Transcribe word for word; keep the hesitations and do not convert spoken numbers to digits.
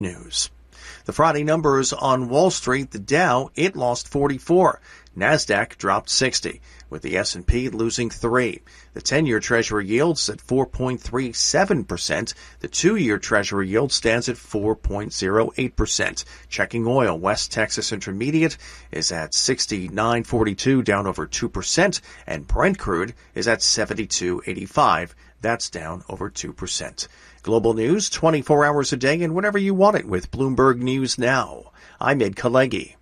News. The Friday numbers on Wall Street, the Dow, it lost forty-four. NASDAQ dropped sixty, with the S and P losing three. The ten-year Treasury yields at four point three seven percent. The two-year Treasury yield stands at four point zero eight percent. Checking oil, West Texas Intermediate is at sixty-nine forty-two, down over two percent, and Brent crude is at seventy-two eighty-five. That's down over two percent. Global news twenty-four hours a day and whenever you want it with Bloomberg News Now. I'm Ed Kalegi.